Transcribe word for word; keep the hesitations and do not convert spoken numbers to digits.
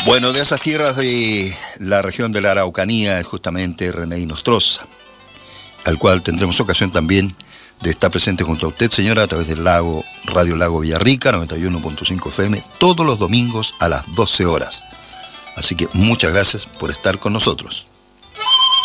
Bueno, de esas tierras de la región de la Araucanía es justamente René Nostroza, al cual tendremos ocasión también de estar presente junto a usted, señora, a través del Lago, Radio Lago Villarrica, noventa y uno punto cinco F M, todos los domingos a las doce horas. Así que muchas gracias por estar con nosotros.